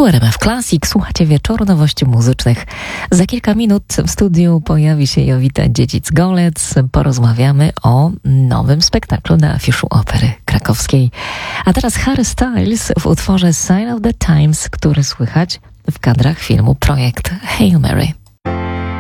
Tu RMF Classic, słuchacie wieczoru nowości muzycznych. Za kilka minut w studiu pojawi się Jowita Dziedzic-Golec. Porozmawiamy o nowym spektaklu na afiszu Opery Krakowskiej. A teraz Harry Styles w utworze Sign of the Times, który słychać w kadrach filmu Projekt Hail Mary.